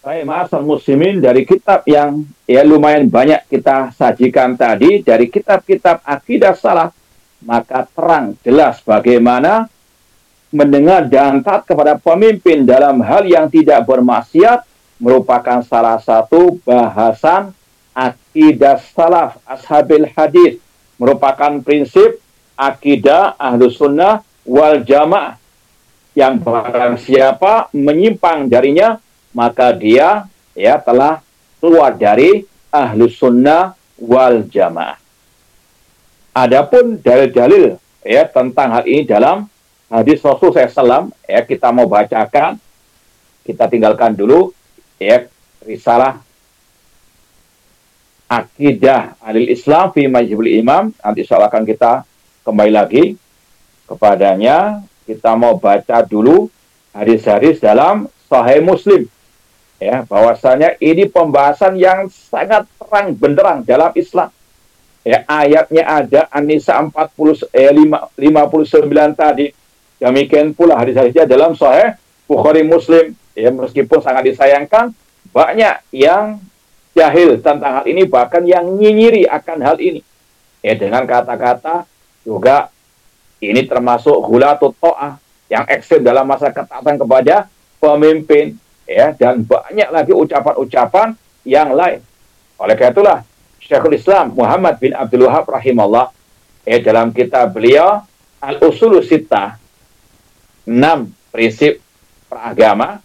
Baik, ma'asal muslimin, dari kitab yang ya lumayan banyak kita sajikan tadi, dari kitab-kitab akidah salaf, maka terang jelas bagaimana mendengar dan taat kepada pemimpin dalam hal yang tidak bermaksiat merupakan salah satu bahasan akidah salaf ashabil hadis, merupakan prinsip akidah ahlus sunnah wal jamaah, yang barang siapa menyimpang darinya maka dia ya telah keluar dari ahlus sunnah wal jamaah. Adapun dalil-dalil ya tentang hal ini dalam hadis Rasul SAW, ya kita mau bacakan, kita tinggalkan dulu ya risalah akidah alil Islam fi majhul imam, nanti insya Allah akan kita kembali lagi kepadanya. Kita mau baca dulu hadis-hadis dalam Sahih Muslim, ya bahwasanya ini pembahasan yang sangat terang benderang dalam Islam. Ya, ayatnya ada An-Nisa 59 tadi. Demikian pula hadis-hadisnya dalam Sahih Bukhari Muslim. Ya, meskipun sangat disayangkan banyak yang jahil tentang hal ini, bahkan yang nyinyiri akan hal ini. Ya, dengan kata-kata juga ini termasuk ghulatut ta'ah, yang ekstrim dalam masa ketaatan kepada pemimpin, ya, dan banyak lagi ucapan-ucapan yang lain. Oleh karena itulah Syekhul Islam Muhammad bin Abdul Wahab rahimahullah, dalam kitab beliau Al-Usulus Sittah, 6 prinsip peragama,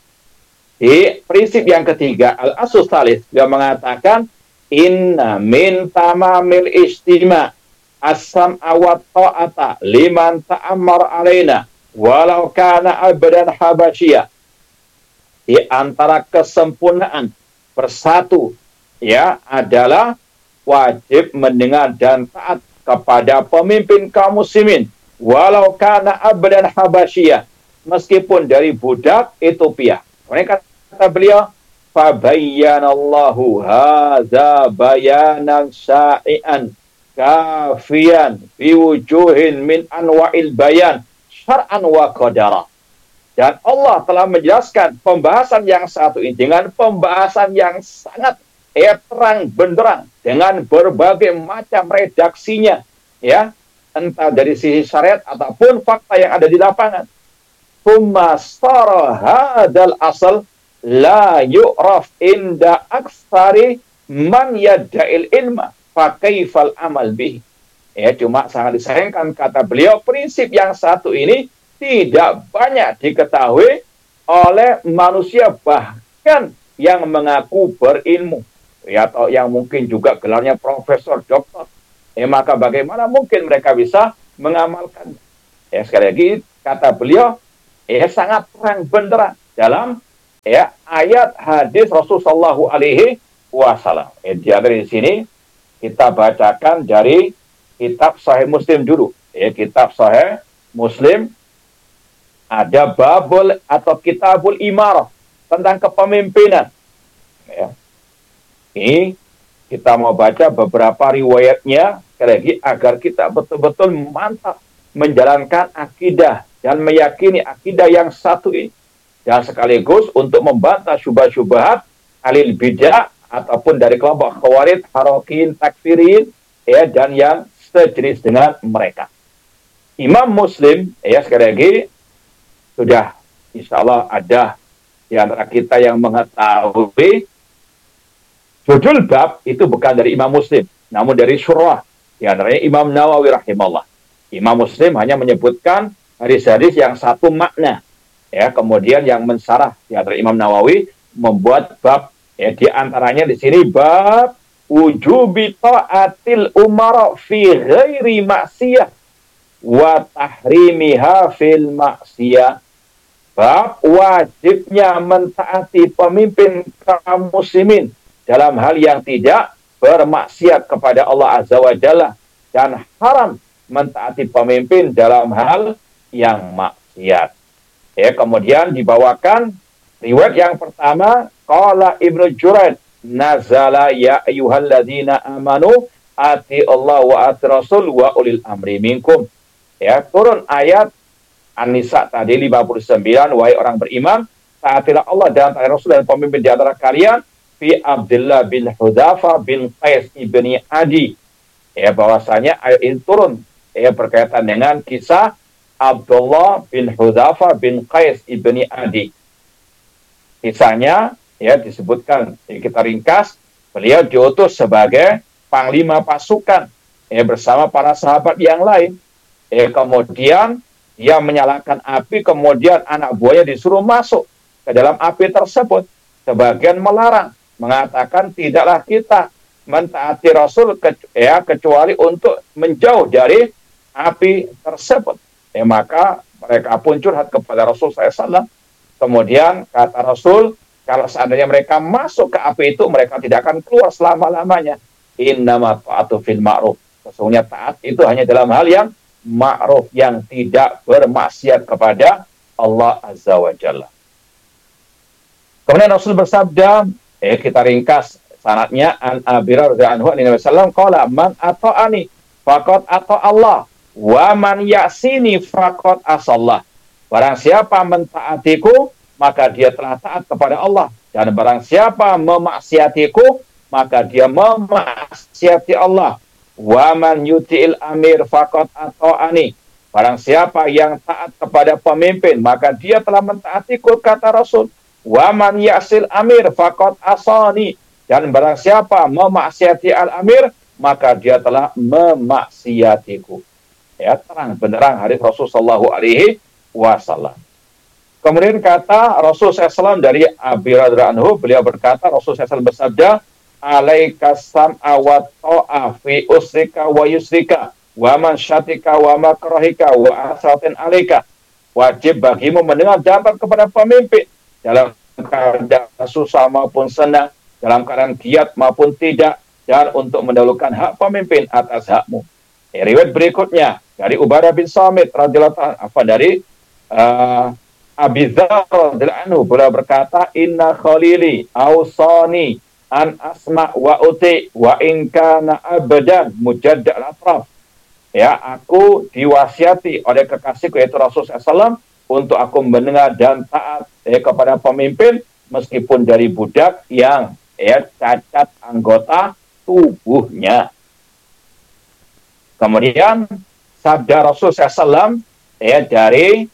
di prinsip yang ketiga Al-Asus Thalits, beliau mengatakan inna min tamamil istima' as-sam'a wa ta'ata liman ta'ammar alaina walau kana abdan habasyiyah. Di antara kesempurnaan bersatu ya adalah wajib mendengar dan taat kepada pemimpin kaum muslimin walau kana abdan habasyiyah, meskipun dari budak Ethiopia. Mereka kata beliau, fabayyanallahu hadza bayanan sya'ian kafian biwujuhin min anwa'il bayan syar'an wa qadara. Dan Allah telah menjelaskan pembahasan yang satu ini dengan pembahasan yang sangat terang benderang dengan berbagai macam redaksinya, ya, entah dari sisi syariat ataupun fakta yang ada di lapangan. Tsumma sara hadal asal la yu'raf inda aksari man yadda'il ilma fa kaifal amal bih. Ya, cuma sangat disayangkan kata beliau, prinsip yang satu ini tidak banyak diketahui oleh manusia, bahkan yang mengaku berilmu, ya, atau yang mungkin juga gelarnya profesor, doktor. Maka bagaimana mungkin mereka bisa mengamalkan? Ya, sekali lagi kata beliau, sangat terang benderang dalam ayat hadis Rasulullah SAW. Di sini kita bacakan dari kitab Sahih Muslim dulu. Kitab Sahih Muslim ada babul atau kitabul imarah tentang kepemimpinan. Ini kita mau baca beberapa riwayatnya sekali lagi agar kita betul-betul mantap menjalankan akidah dan meyakini akidah yang satu ini, dan sekaligus untuk membantah syubhat-syubhat alil bidah ataupun dari kelompok khawarij, harokin, takfirin, dan yang sejenis dengan mereka. Imam Muslim, sekali lagi sudah insya Allah ada di antara kita yang mengetahui judul bab itu bukan dari Imam Muslim, namun dari syurah, di antaranya Imam Nawawi rahimahullah. Imam Muslim hanya menyebutkan hadis-hadis yang satu makna, kemudian yang mensyarah di antara Imam Nawawi membuat bab, di antaranya di sini bab wujubi ta'atil umara fi ghairi maksiyah wa tahrimiha fil maksiyah. Bab wajibnya mentaati pemimpin kaum muslimin dalam hal yang tidak bermaksiat kepada Allah Azza wa Jalla, dan haram mentaati pemimpin dalam hal yang maksiat. Kemudian dibawakan riwayat yang pertama, qala Ibnu Jurayd nazala ya ayyuhalladzina amanu ati Allah wa ati Rasul wa ulil amri minkum. Turun ayat An-Nisa tadi 59, wahai orang beriman, taatilah Allah dan taatilah Rasul dan pemimpin di antara kalian fi Abdullah bin Hudzafa bin Qais ibni Adi. Ya, bahwasanya ayat ini turun ya berkaitan dengan kisah Abdullah bin Hudzafa bin Qais ibni Adi. Kisahnya ya disebutkan, ya, kita ringkas, beliau diutus sebagai panglima pasukan ya bersama para sahabat yang lain. Ya, kemudian dia menyalakan api, kemudian anak buahnya disuruh masuk ke dalam api tersebut. Sebagian melarang, mengatakan tidaklah kita mentaati Rasul kecuali untuk menjauh dari api tersebut. Ya, maka mereka pun curhat kepada Rasul SAW. Kemudian kata Rasul, kalau seandainya mereka masuk ke api itu, mereka tidak akan keluar selama-lamanya. Innama ta'atu fil ma'ruf. Sesungguhnya taat itu hanya dalam hal yang ma'ruf, yang tidak bermaksiat kepada Allah Azza wa Jalla. Kemudian Rasul bersabda, kita ringkas sanadnya, an Abi Hurairah radhiyallahu anhu Nabi sallallahu qala man ata'ani faqad ata Allah wa man ya'sini faqad asallah. Barang siapa mentaatiku maka dia telah taat kepada Allah, dan barang siapa memaksiatiku maka dia memaksiati Allah. Wa man yuti'il amir faqad ata'ani. Barang siapa yang taat kepada pemimpin maka dia telah mentaatiku, kata Rasul. Wa man ya'sil amir faqad asani. Dan barang siapa memaksiati al-amir, maka dia telah memaksiatiku. Ya, terang benderang hadis Rasul sallallahu alaihi wasallam. Kemudian kata Rasul SAW dari Abi Hurairah anhu, beliau berkata, Rasul SAW bersabda, alaika sam'a wa ta'a fi usrika wa yusrika wa man syatika wa makrahika wa asatin alaika. Wajib bagimu mendengar dan taat kepada pemimpin dalam keadaan susah maupun senang, dalam keadaan giat maupun tidak, dan untuk mendahulukan hak pemimpin atas hakmu. Riwayat berikutnya dari Ubadah bin Samit radhiyallahu anhu, dari Abi Dzar radhiyallahu anhu, beliau berkata, inna khalili ausani an asma wa uti wa in kana abadan mujaddal atraf. Ya, aku diwasiati oleh kekasihku yaitu Rasulullah SAW untuk aku mendengar dan taat kepada pemimpin meskipun dari budak yang cacat anggota tubuhnya. Kemudian sabda Rasulullah SAW dari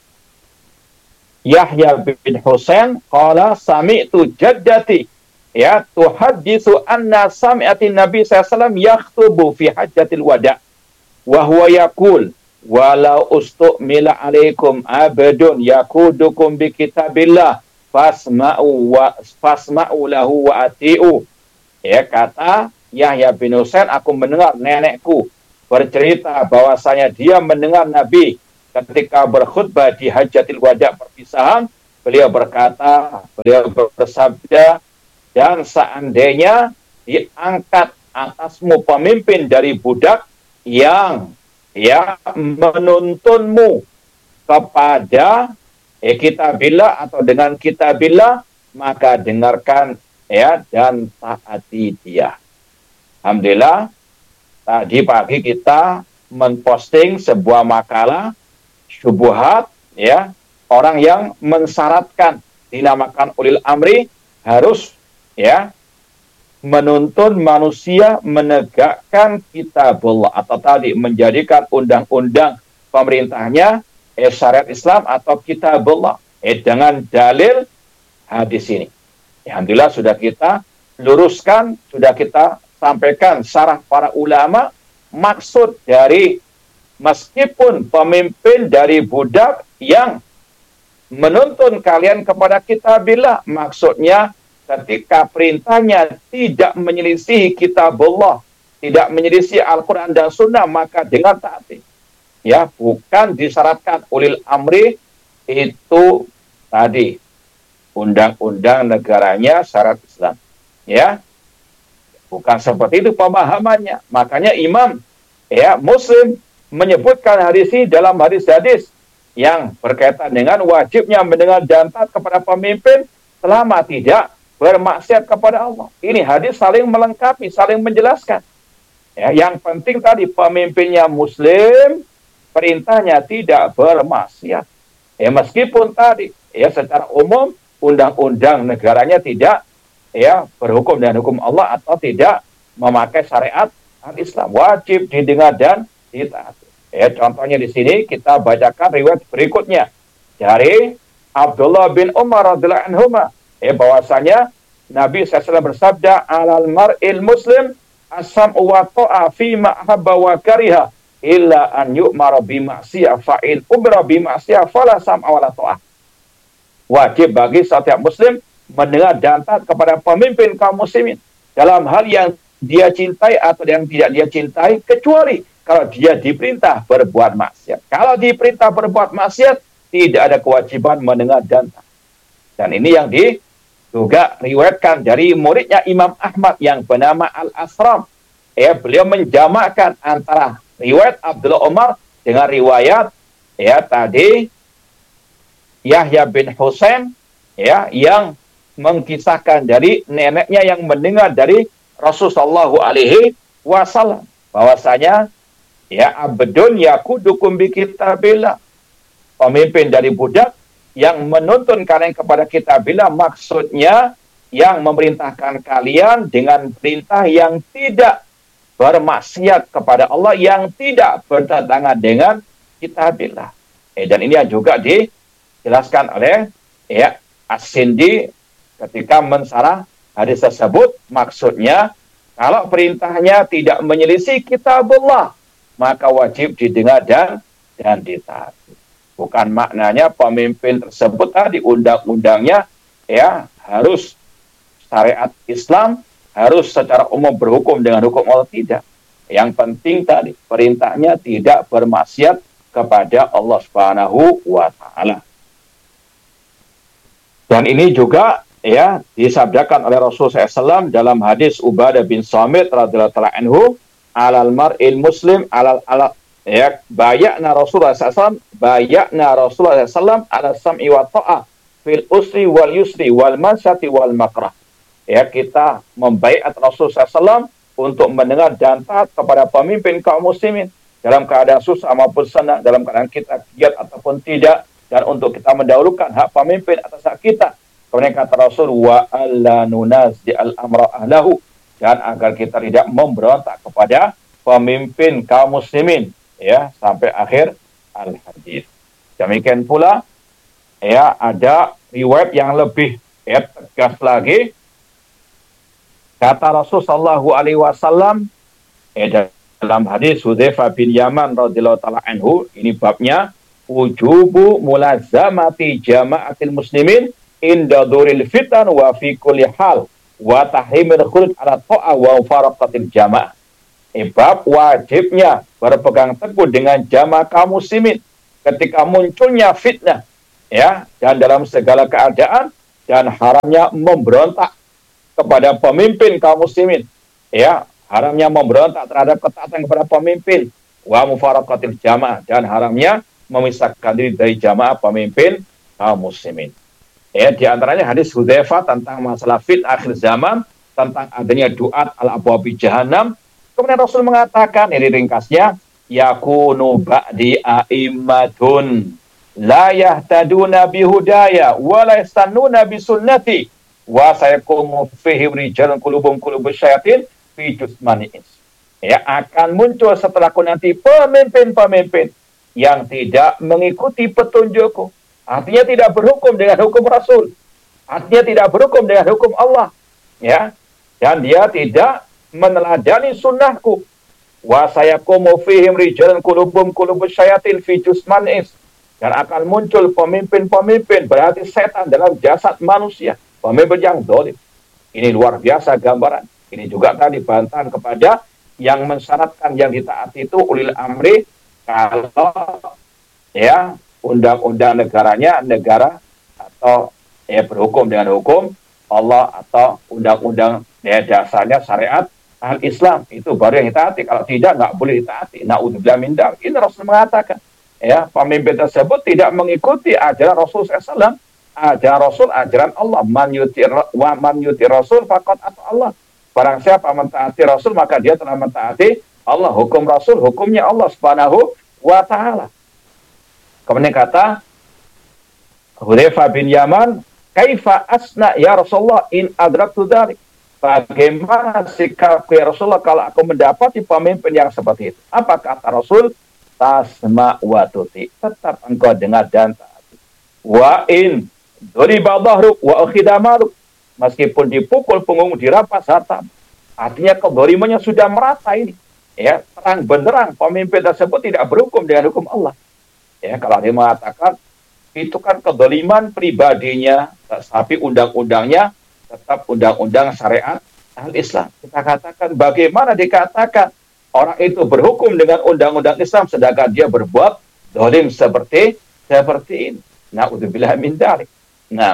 Yahya bin Husain, qala sami'tu jaddati tuhaddisu anna sami'atin Nabi SAW yakhtubu fi hajjatil wada' wa huwa yaqul walau ustu'mila alaikum abadun yakudukum bi kitabillah fasma'u lahu wa ati'u. Ya, kata Yahya bin Husain, aku mendengar nenekku bercerita bahwasanya dia mendengar Nabi ketika berkhutbah di Hajjatil Wada' perpisahan, beliau bersabda, dan seandainya diangkat atasmu pemimpin dari budak yang menuntunmu kepada kitabillah atau dengan kitabillah, maka dengarkan dan taati dia. Alhamdulillah, tadi pagi kita memposting sebuah makalah syubhat, orang yang mensyaratkan dinamakan ulil amri harus menuntun manusia menegakkan kitabullah, atau tadi menjadikan undang-undang pemerintahnya syariat Islam atau kitabullah dengan dalil hadis ini. Alhamdulillah sudah kita luruskan, sudah kita sampaikan syarah para ulama. Maksud dari meskipun pemimpin dari budak yang menuntun kalian kepada kitabillah, maksudnya ketika perintahnya tidak menyelisihi kitabullah, tidak menyelisihi Al-Quran dan Sunnah, maka dengan taati. Bukan disyaratkan ulil amri itu tadi undang-undang negaranya syarat Islam. Bukan seperti itu pemahamannya. Makanya Imam Muslim menyebutkan hadis ini dalam hadis-hadis yang berkaitan dengan wajibnya mendengar dan taat kepada pemimpin selama tidak bermaksiat kepada Allah. Ini hadis saling melengkapi, saling menjelaskan. Yang penting tadi pemimpinnya Muslim, perintahnya tidak bermaksiat. Meskipun tadi ya secara umum undang-undang negaranya tidak ya berhukum dengan hukum Allah atau tidak memakai syariat al-Islam, wajib didengar dan ditaati. Ya, contohnya di sini kita bacakan riwayat berikutnya dari Abdullah bin Umar radhiyallahu anhu, bahwasanya Nabi SAW bersabda, alal mar'il muslim asam wa ta'a fi ma habba wa kariha illa an yu'mara bi ma'siyah fa in umra bi ma'siyah fala sam'a wala ta'ah. Wajib bagi setiap muslim mendengar dan taat kepada pemimpin kaum muslimin dalam hal yang dia cintai atau yang tidak dia cintai, kecuali kalau dia diperintah berbuat maksiat. Kalau diperintah berbuat maksiat, tidak ada kewajiban mendengar dan taat. Dan ini yang juga riwayatkan dari muridnya Imam Ahmad yang bernama Al-Asram. Beliau menjamakkan antara riwayat Abdullah Umar dengan riwayat tadi Yahya bin Husain yang mengkisahkan dari neneknya yang mendengar dari Rasulullah alaihi wasallam bahwasanya abdun yakudukum bi kitabillah, pemimpin dari budak yang menuntun kalian kepada kitabillah, maksudnya yang memerintahkan kalian dengan perintah yang tidak bermaksiat kepada Allah, yang tidak bertentangan dengan kitabillah. Dan ini juga dijelaskan oleh As-Sindi ketika mensarah hadis tersebut. Maksudnya kalau perintahnya tidak menyelisih kitabullah, maka wajib didengar dan ditaati. Bukan maknanya pemimpin tersebut tadi undang-undangnya harus syariat Islam, harus secara umum berhukum dengan hukum Allah, tidak. Yang penting tadi perintahnya tidak bermaksiat kepada Allah Subhanahu wa taala. Dan ini juga disabdakan oleh Rasulullah SAW dalam hadis Ubadah bin Samit radhiyallahu anhu, alal mar'il muslim alal bayakna Rasulullah SAW ala sam'i wa ta'ah fil usri wal yusri wal masyati wal makrah. Kita membaiat Rasulullah SAW untuk mendengar dan taat kepada pemimpin kaum muslimin dalam keadaan susah maupun senang, dalam keadaan kita giat ataupun tidak, dan untuk kita mendahulukan hak pemimpin atas hak kita. Kemudian kata Rasul, wa alla nunazi al-amra ahlahu, dan agar kita tidak memberontak kepada pemimpin kaum muslimin, sampai akhir al-hadis. Demikian pula ada riwayat yang lebih tegas lagi. Kata Rasul sallallahu alaihi wasallam dalam hadis Hudzaifah bin Yaman radhiyallahu taala anhu, ini babnya wujubu mulazamati jama'atil muslimin inda duril fitan wa fi kulli hal wa tahrimil khuruj ala ta'ah wa faraqatil jama'ah. Bab wajibnya berpegang teguh dengan jamaah kaum muslimin ketika munculnya fitnah dan dalam segala keadaan, dan haramnya memberontak kepada pemimpin kaum muslimin, haramnya memberontak terhadap ketaatan kepada pemimpin, wa mufaraqatil jamaah, dan haramnya memisahkan diri dari jamaah pemimpin kaum muslimin. Di antaranya hadis Hudzaifah tentang masalah fitnah akhir zaman, tentang adanya duat al-abwabi jahannam. Kemudian Rasul mengatakan, ini ringkasnya, yakunu ba'di a'immatun la yahtaduna bihudaya wa la yastannuna bisunnati wa sayakumu fihim rijalun qulubum qulubus syayatin fi jusmanis. Akan muncul setelahku nanti pemimpin-pemimpin yang tidak mengikuti petunjukku. Artinya tidak berhukum dengan hukum Rasul. Artinya tidak berhukum dengan hukum Allah. Dan dia tidak meneladani sunnahku. Wa sayakumu fihim rijalun qulubum qulubus syayatin fi jusmanis. Dan akan muncul pemimpin-pemimpin berarti setan dalam jasad manusia. Pemimpin yang zalim. Ini luar biasa gambaran. Ini juga tadi bantahan kepada yang mensyaratkan yang ditaati itu ulil amri, kalau undang-undang negaranya negara atau berhukum dengan hukum Allah atau undang-undang dasarnya syariat al-Islam, itu baru yang ditaati. Kalau tidak, nggak boleh ditaati. Na'udzubillah min dzalik. Ini Rasul mengatakan, pemimpin tersebut tidak mengikuti ajaran Rasul SAW, ajaran Rasul, ajaran Allah. Man yuti Rasul faqad ata Allah. Barang siapa mentaati Rasul, maka dia telah mentaati Allah. Hukum Rasul, hukumnya Allah Subhanahu wa ta'ala. Kemudian kata Hudzaifah bin Yaman, kaifa asna ya Rasulullah in adraktu dzalik. Bagaimana sikap ya Rasulullah kalau aku mendapati pemimpin yang seperti itu? Apa kata Rasul? Tasma wa tuti. Tetap engkau dengar dan taati. Wa in duriba dhahruk wa ukhidha maluk. Meskipun dipukul punggung, dirampas harta. Artinya kedolimannya sudah merata ini. Ya, terang benderang pemimpin tersebut tidak berhukum dengan hukum Allah. Ya, kalau dia mengatakan itu kan kedoliman pribadinya, tapi undang-undangnya tetap undang-undang syariat al-Islam. Kita katakan bagaimana dikatakan orang itu berhukum dengan undang-undang Islam sedangkan dia berbuat zalim seperti ini. Na'udzubillah min dzalik. Nah,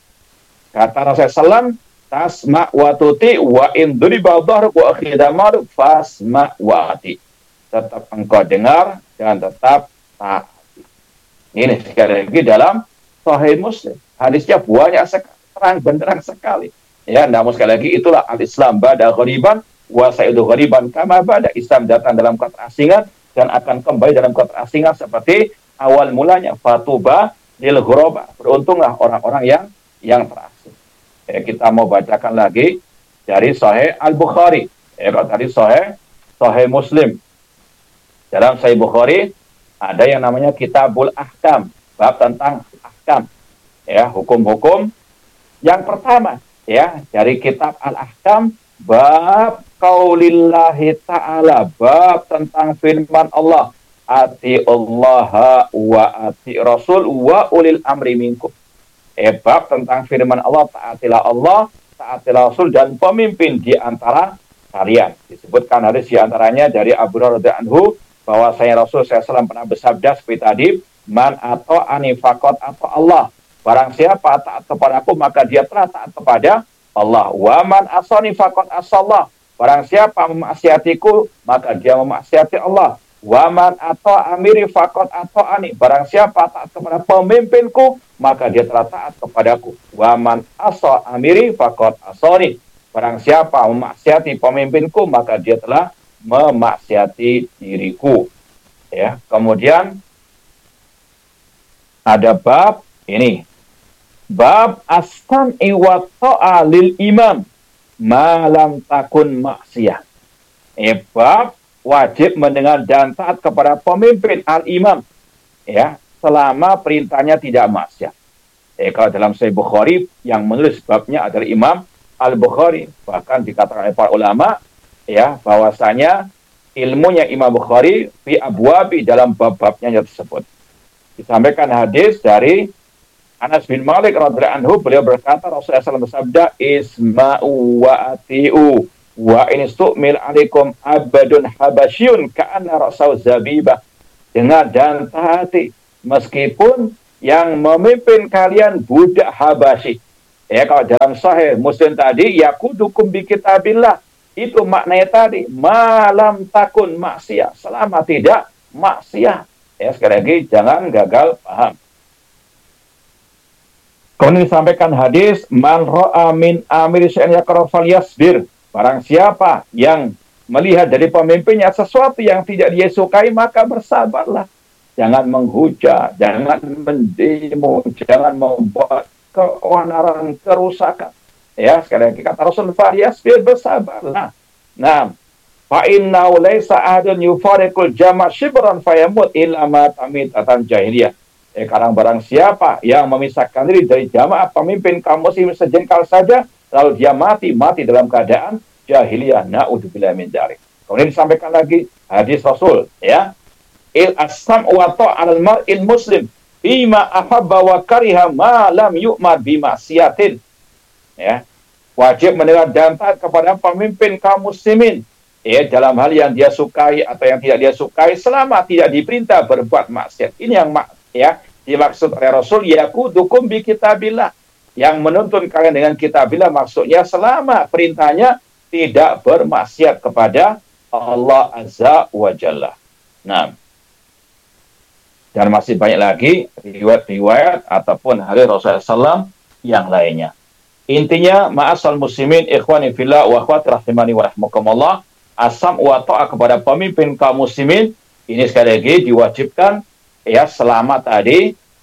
kata Rasulullah SAW, tasma wa tuti wa in duriba dhahruk wa akhidha maluk fasma wa ati. Tetap engkau dengar dan tetap taati. Ini sekali lagi dalam Sahih Muslim. Hadisnya banyak sekali, terang benderang sekali. Ya, namun sekali lagi itulah al-Islam ba'da ghariban wa sa'idu ghariban kama ba'da. Islam datang dalam keterasingan dan akan kembali dalam keterasingan seperti awal mulanya. Fatuba lil ghuraba. Beruntunglah orang-orang yang terasing. Ya, kita mau bacakan lagi dari Sahih Al-Bukhari. Ya, kalau tadi Sahih Muslim. Dalam Sahih Bukhari ada yang namanya Kitabul Ahkam, bab tentang ahkam. Ya, hukum-hukum. Yang pertama, ya, dari kitab Al-Ahkam, bab qaulillahi ta'ala, bab tentang firman Allah, ati Allah wa ati Rasul wa ulil amri minkum. Bab tentang firman Allah, taatilah Allah, taatilah Rasul dan pemimpin di antara kalian. Disebutkan hadis di antaranya dari Abu Hurairah radhiyallahu anhu bahwa saya Rasul SAW pernah bersabda seperti tadi, man atau anifakot atau Allah. Barang siapa taat kepadaku maka dia telah taat kepada Allah. Wa man asani faqad asallah. Barang siapa memaksiatiku maka dia memaksiati Allah. Wa man ata amiri faqad ata'ani. Barang siapa taat kepada pemimpinku maka dia telah taat kepadaku. Wa man asa amiri faqad asani. Barang siapa memaksiati pemimpinku maka dia telah memaksiati diriku. Ya, kemudian ada bab ini. Bab as-sam'i wa ta'a lil imam malam takun maksiyah. Bab wajib mendengar dan taat kepada pemimpin al-imam, ya, selama perintahnya tidak maksiat. Kalau dalam Sahih Bukhari yang menulis babnya adalah Imam Al-Bukhari, bahkan dikatakan oleh para ulama, ya, bahwasanya ilmunya Imam Bukhari fi abwabi dalam bab-babnya tersebut. Disampaikan hadis dari Anas bin Malik radhiyallahu anhu, beliau berkata Rasulullah SAW bersabda, isma'u wa ati'u wa in istu'mil alaikum abadun habasyun ka'anna ra'sahu zabibah. Dengar dan taati meskipun yang memimpin kalian budak Habasyi. Ya, kalau dalam Sahih Muslim tadi yakudukum bi kitabillah, itu maknanya tadi malam takun maksiat, selama tidak maksiat. Ya, sekali lagi jangan gagal paham. Kemudian disampaikan hadis, man ra'a min amir syai'an yakrahu falyasbir. Barang siapa yang melihat dari pemimpinnya sesuatu yang tidak dia sukai, maka bersabarlah. Jangan menghujat, jangan mendemo, jangan membuat keonaran, kerusakan. Ya, sekali lagi kata Rasul, falyasbir, bersabarlah. Nah, fa innahu laisa ahadun yufariqul jama' shibran fayamut illa ma tamitatan jahiliyah. Karena barang siapa yang memisahkan diri dari jamaah pemimpin kaum muslim sejengkal saja, lalu dia mati dalam keadaan jahiliyah. Na'udzubillah min dzalik. Kemudian disampaikan lagi hadis Rasul, ya. Il asam wa ta'al mar'il muslim bima ahabba wa kariha ma lam yu'mar bima'siyatin. Ya. Wajib mendengar dan taat kepada pemimpin kaum muslimin, ya, dalam hal yang dia sukai atau yang tidak dia sukai selama tidak diperintah berbuat maksiat. Ini yang ya dimaksud oleh Rasul, yakudukum bi kitabillah, yang menuntun kalian dengan kitabillah, maksudnya selama perintahnya tidak bermaksiat kepada Allah Azza wa Jalla. Nah, dan masih banyak lagi riwayat-riwayat ataupun hadis Rasulullah SAW yang lainnya. Intinya, ma'asal muslimin ikhwani fillah wa akhwati rahimani wa rahmakumullah, asam wa ta'a kepada pemimpin kaum muslimin ini sekali lagi diwajibkan, ya, selama tadi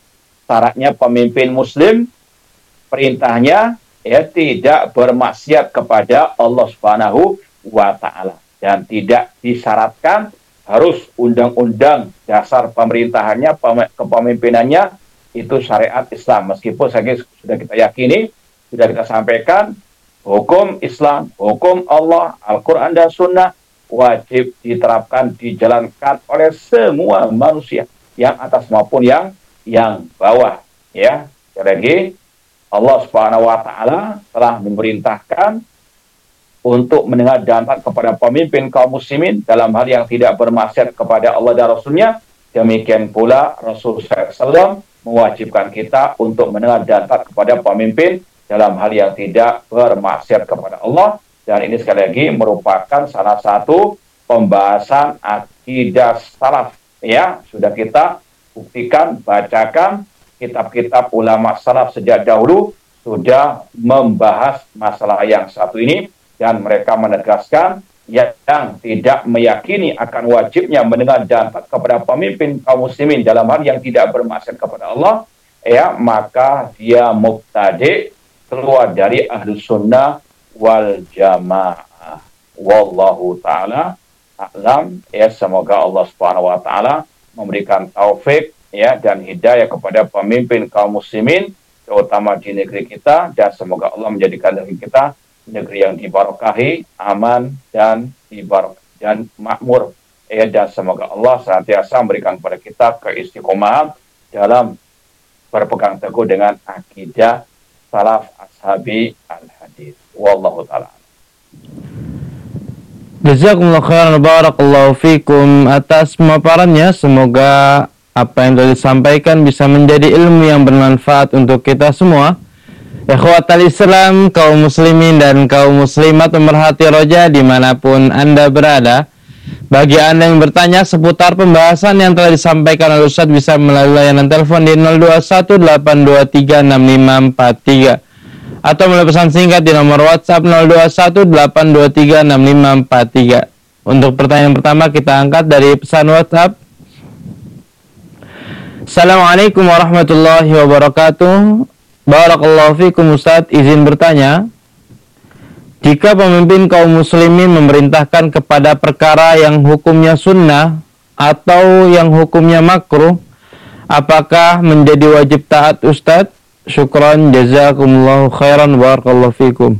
syaratnya pemimpin muslim perintahnya ya tidak bermaksiat kepada Allah Subhanahu wa taala dan tidak disyaratkan harus undang-undang dasar pemerintahannya, kepemimpinannya itu syariat Islam. Meskipun sudah kita yakini, sudah kita sampaikan, hukum Islam, hukum Allah, Al-Quran dan Sunnah wajib diterapkan, dijalankan oleh semua manusia, yang atas maupun yang bawah. Ya, sekali lagi, Allah Subhanahu wa taala telah memerintahkan untuk mendengar dan taat kepada pemimpin kaum muslimin dalam hal yang tidak bermaksiat kepada Allah dan Rasul-Nya. Demikian pula Rasulullah SAW mewajibkan kita untuk mendengar dan taat kepada pemimpin dalam hal yang tidak bermaksiat kepada Allah. Dan ini sekali lagi merupakan salah satu pembahasan akidah salaf. Ya, sudah kita buktikan, bacakan kitab-kitab ulama salaf sejak dahulu sudah membahas masalah yang satu ini, dan mereka menegaskan yang tidak meyakini akan wajibnya mendengar dan taat kepada pemimpin kaum muslimin dalam hal yang tidak bermaksiat kepada Allah, ya maka dia mubtadi', keluar dari ahlu sunnah wal jamaah. Wallahu ta'ala a'lam. Ya, semoga Allah Subhanahu wa ta'ala memberikan taufik ya dan hidayah kepada pemimpin kaum muslimin terutama di negeri kita, dan semoga Allah menjadikan negeri kita negeri yang diberkahi, aman dan dan makmur. Ya, dan semoga Allah senantiasa memberikan kepada kita keistiqomahan dalam berpegang teguh dengan akidah salaf ashabi al-hadis. Wallahu ta'ala. Jazakumullah khairan, barakallahu fikum atas pemaparannya. Semoga apa yang telah disampaikan bisa menjadi ilmu yang bermanfaat untuk kita semua. Ikhwatal Islam, kaum muslimin dan kaum muslimat pemerhati roja dimanapun Anda berada. Bagi Anda yang bertanya seputar pembahasan yang telah disampaikan oleh Ustaz, bisa melalui layanan telepon di 0218236543 atau melalui pesan singkat di nomor WhatsApp 0218236543. Untuk pertanyaan pertama kita angkat dari pesan WhatsApp. Assalamualaikum warahmatullahi wabarakatuh. Barakallahu fikum Ustaz, izin bertanya, jika pemimpin kaum muslimin memerintahkan kepada perkara yang hukumnya sunnah atau yang hukumnya makruh, apakah menjadi wajib taat Ustaz? Syukran, jazakumullahu khairan, barakallahu fikum.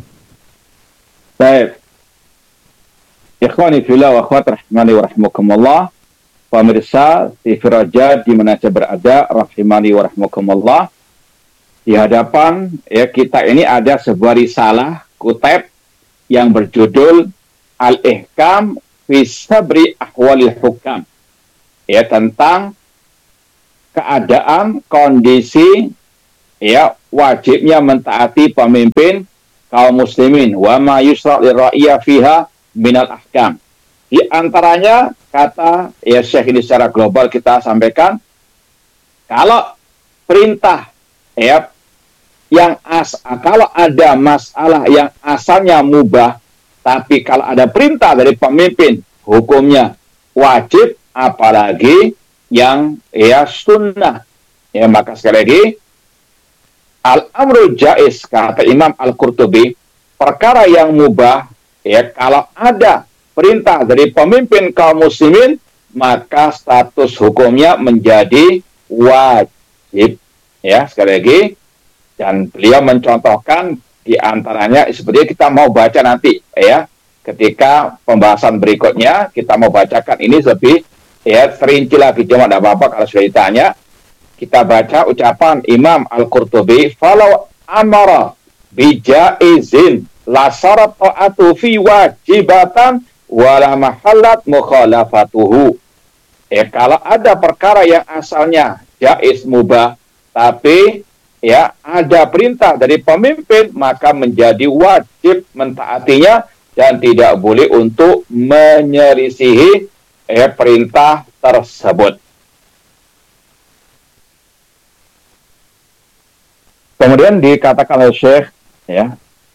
Baik. Ikhwani fillah wa akhwat rahimani wa rahimakumullah. Pemirsa TV Raja di mana saya berada, rahimani wa rahimakumullah. Di hadapan ya kita ini ada sebuah risalah kutip yang berjudul Al-Ihkam fi Sabri Ahwalil Hukam. Ya, tentang keadaan kondisi ya wajibnya mentaati pemimpin kaum muslimin, wa ma yusra' lirra'iya fiha minal ahkam. Di antaranya kata ya Syekh ini secara global kita sampaikan, kalau perintah ya kalau ada masalah yang asalnya mubah, tapi kalau ada perintah dari pemimpin hukumnya wajib, apalagi yang ya sunnah. Ya, maka sekali lagi al-amru jaiz, kata Imam Al-Qurtubi, perkara yang mubah ya kalau ada perintah dari pemimpin kaum muslimin maka status hukumnya menjadi wajib. Ya, sekali lagi, dan beliau mencontohkan di antaranya seperti kita mau baca nanti ya ketika pembahasan berikutnya kita mau bacakan ini lebih ya terinci lagi, cuma tidak apa-apa kalau sudah ditanya. Kita baca ucapan Imam Al-Qurtubi, falau amara bijaizin la syarat ta'atu fi wajibatan wala mahallat mukhalafatuhu. Kalau ada perkara yang asalnya jaiz mubah tapi ya ada perintah dari pemimpin maka menjadi wajib mentaatinya dan tidak boleh untuk menyelisihi perintah tersebut. Kemudian dikatakan oleh Syekh ya,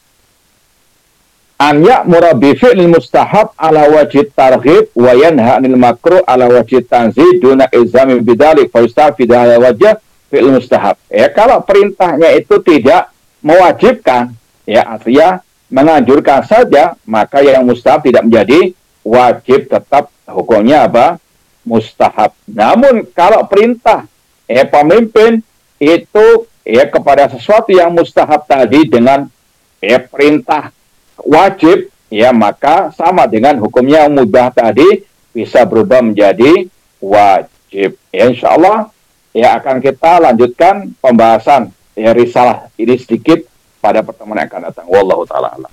an ya'mura bi fi'lil mustahab ala wajib targhib wa yanha 'anil makruh ala wajib tanzih duna ilzami bidzalik fa yustafid ala wajh fi'il mustahab. Ya, kalau perintahnya itu tidak mewajibkan, ya artinya menganjurkan saja, maka yang mustahab tidak menjadi wajib, tetap hukumnya apa? Mustahab. Namun kalau perintah pemimpin itu kepada sesuatu yang mustahab tadi dengan perintah wajib, ya maka sama dengan hukumnya yang mubah tadi bisa berubah menjadi wajib. Ya, insya Allah ya akan kita lanjutkan pembahasan risalah ini sedikit pada pertemuan yang akan datang. Wallahu ta'ala a'lam.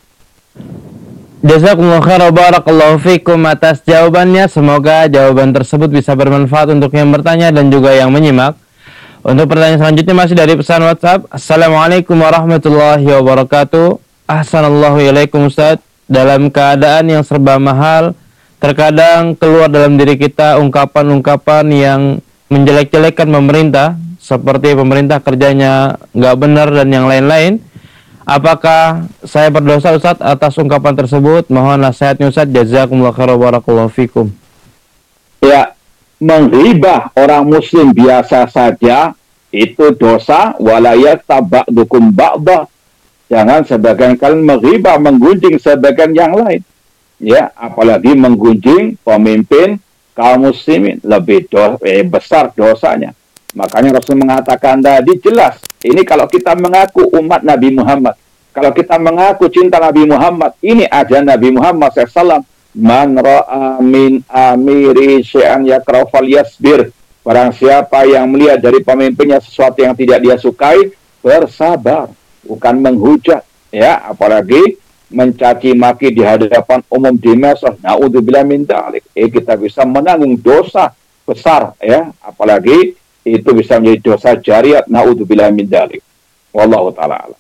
Jazakumullah khairan, barakallahu fikum atas jawabannya. Semoga jawaban tersebut bisa bermanfaat untuk yang bertanya dan juga yang menyimak. Untuk pertanyaan selanjutnya masih dari pesan WhatsApp. Assalamualaikum warahmatullahi wabarakatuh. Ahsanallahu ilaikum Ustaz. Dalam keadaan yang serba mahal, terkadang keluar dalam diri kita ungkapan-ungkapan yang menjelek-jelekan pemerintah, seperti pemerintah kerjanya nggak benar dan yang lain-lain. Apakah saya berdosa Ustaz atas ungkapan tersebut? Mohon nasihatnya Ustaz. Jazakumullah khairan, barakallahu fikum. Ya, menghibah orang muslim biasa saja itu dosa, walayat tabakdukum ba'dah. Jangan sebagian kalian menghibah, menggunjing sebagian yang lain. Ya, apalagi menggunjing pemimpin kaum muslimin, lebih besar dosanya. Makanya Rasul mengatakan tadi jelas, ini kalau kita mengaku umat Nabi Muhammad, kalau kita mengaku cinta Nabi Muhammad, ini aja Nabi Muhammad SAW, man ra'a min amiri syai'an yakrahu falyasbir. Barang siapa yang melihat dari pemimpinnya sesuatu yang tidak dia sukai, bersabar, bukan menghujat, ya, apalagi mencaci maki di hadapan umum di medsos. Naudzubillah min dzalik. Kita bisa menanggung dosa besar, ya, apalagi itu bisa menjadi dosa jariat. Naudzubillah min dzalik. Wallahu taala a'lam.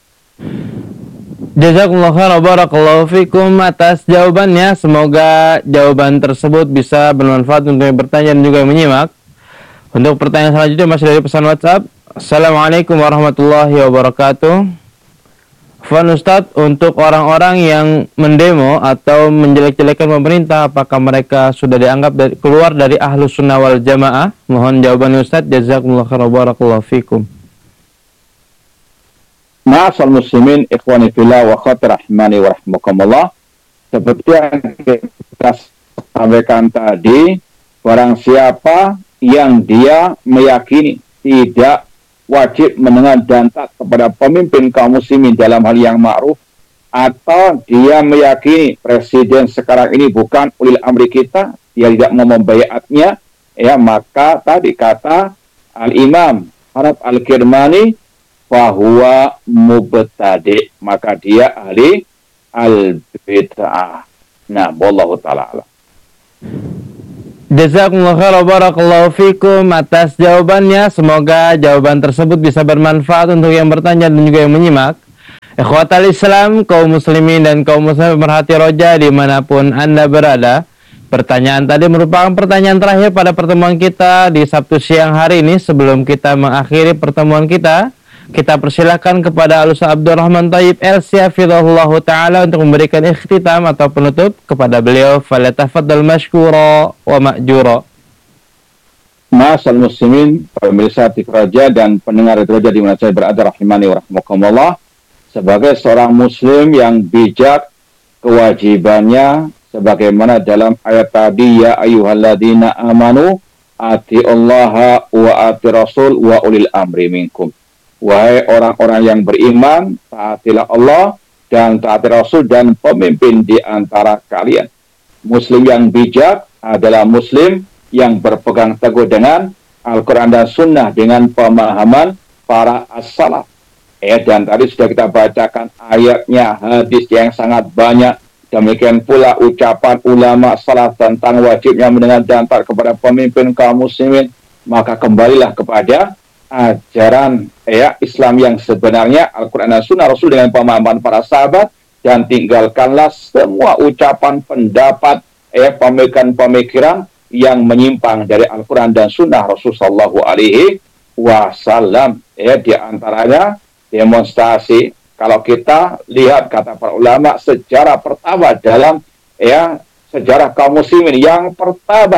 Jazakumullah khairan, barakallahu fikum atas jawabannya. Semoga jawaban tersebut bisa bermanfaat untuk yang bertanya dan juga yang menyimak. Untuk pertanyaan selanjutnya masih dari pesan WhatsApp. Assalamualaikum warahmatullahi wabarakatuh. Fan Ustadz, untuk orang-orang yang mendemo atau menjelek-jelekan pemerintah, apakah mereka sudah dianggap keluar dari Ahlus Sunnah wal Jamaah? Mohon jawabannya Ustadz. Jazakumullah khairan, barakallahu fikum. Ma'asal muslimin, ikhwani fillah wa khatir rahmani wa rahmukumullah. Seperti yang kita sampaikan tadi, barang siapa yang dia meyakini tidak wajib mendengar dan taat kepada pemimpin kaum muslimin dalam hal yang ma'ruf, atau dia meyakini presiden sekarang ini bukan ulil amri kita, dia tidak mau membaiatnya, ya maka tadi kata Al-Imam Harab Al-Kirmani, fahuwa mubtadi', maka dia ahli al-bid'ah. Nah, wallahu ta'ala a'lam. Jazakumullah khairan, barakallahu fikum atas jawabannya. Semoga jawaban tersebut bisa bermanfaat untuk yang bertanya dan juga yang menyimak. Ikhwatal Islam, kaum muslimin dan kaum muslimin pemerhati roja dimanapun Anda berada. Pertanyaan tadi merupakan pertanyaan terakhir pada pertemuan kita di Sabtu siang hari ini. Sebelum kita mengakhiri pertemuan kita, kita persilahkan kepada Al-Ustaz Abdurrahman Thayyib LC hafizahullahu ta'ala untuk memberikan ikhtitam atau penutup. Kepada beliau, falyatafaddal mashkura wa ma'jura. Ma'asal muslimin, pemirsa TV Raja dan pendengar Raja di mana saya berada, rahimani wa rahmukumullah. Sebagai seorang muslim yang bijak, kewajibannya sebagaimana dalam ayat tadi, ya ayyuhalladzina amanu atiullaha wa ati rasul wa ulil amri minkum. Wahai orang-orang yang beriman, taatilah Allah dan taati Rasul dan pemimpin di antara kalian. Muslim yang bijak adalah muslim yang berpegang teguh dengan Al-Quran dan Sunnah dengan pemahaman para as-salaf. Dan tadi sudah kita bacakan ayatnya, hadis yang sangat banyak. Demikian pula ucapan ulama salaf tentang wajibnya mendengar dan taat kepada pemimpin kaum muslimin. Maka kembalilah kepada ajaran Islam yang sebenarnya, Al-Quran dan Sunnah Rasul dengan pemahaman para sahabat, dan tinggalkanlah semua ucapan, pendapat, pemikiran yang menyimpang dari Al-Quran dan Sunnah Rasul Sallallahu Alaihi Wasallam. Di antaranya demonstrasi. Kalau kita lihat kata para ulama, sejarah pertama dalam sejarah kaum muslimin yang pertama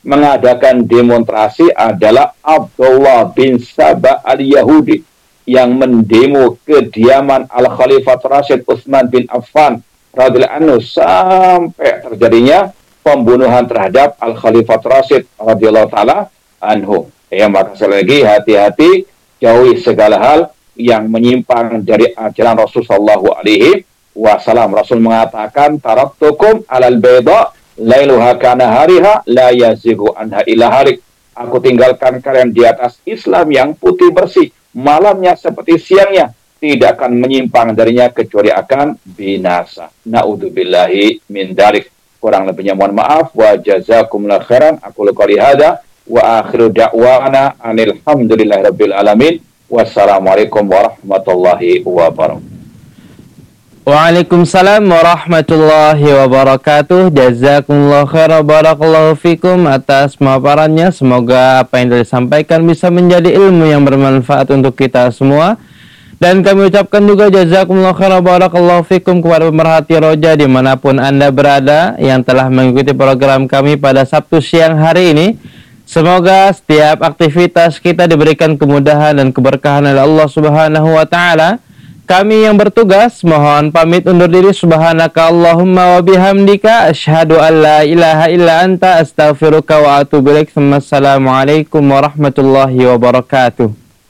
mengadakan demonstrasi adalah Abdullah bin Saba al-Yahudi yang mendemo kediaman Al-Khalifah Rashid Utsman bin Affan radhiyallahu anhu sampai terjadinya pembunuhan terhadap Al-Khalifah Rashid radhiyallahu taala anhu. Ya, maka sekali lagi hati-hati, jauhi segala hal yang menyimpang dari ajaran Rasulullah SAW. Rasul mengatakan, taraktukum alal bayda lailuha kana hariha la yazigu anha illa halik. Aku tinggalkan kalian di atas Islam yang putih bersih, malamnya seperti siangnya, tidak akan menyimpang darinya kecuali akan binasa. Na'udzubillahi min dzalik. Kurang lebihnya mohon maaf, wa jazakumullahu khairan. Aku qouli hada wa akhiru da'wana anil hamdulillahirabbil alamin. Wassalamualaikum warahmatullahi wabarakatuh. Waalaikumsalam warahmatullahi wabarakatuh. Jazakumullah khairan, barakallahu fikum atas pemaparannya. Semoga apa yang disampaikan bisa menjadi ilmu yang bermanfaat untuk kita semua. Dan kami ucapkan juga jazakumullah khairan, barakallahu fikum kepada pemerhati Roja dimanapun Anda berada yang telah mengikuti program kami pada Sabtu siang hari ini. Semoga setiap aktivitas kita diberikan kemudahan dan keberkahan oleh Allah Subhanahu wa taala. Kami yang bertugas mohon pamit undur diri. Subhanaka Allahumma wa bihamdika asyhadu an la ilaha illa anta astaghfiruka wa atubu ilaik. Assalamualaikum warahmatullahi wabarakatuh.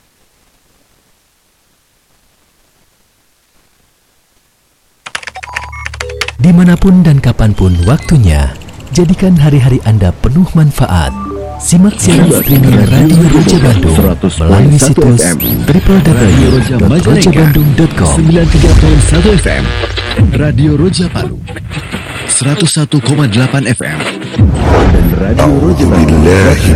Dimanapun dan kapanpun waktunya, jadikan hari-hari Anda penuh manfaat. Simak siaran streaming Radio Roja Bandung melalui situs www.rojabandung.com. 93.1 FM Radio Roja Palu 101,8 FM dan Radio Roja Bandung.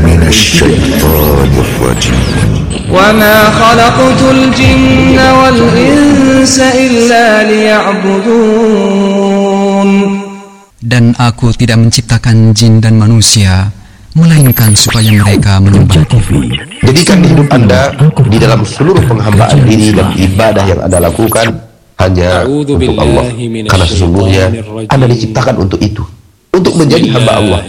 Wa ma khalaqtul jinna wal insa illa liya'budun. Dan aku tidak menciptakan jin dan manusia melainkan supaya mereka menyembah. Jadikan hidup Anda di dalam seluruh penghambaan diri dan ibadah yang Anda lakukan hanya untuk Allah, karena sesungguhnya Anda diciptakan untuk itu, untuk menjadi hamba Allah.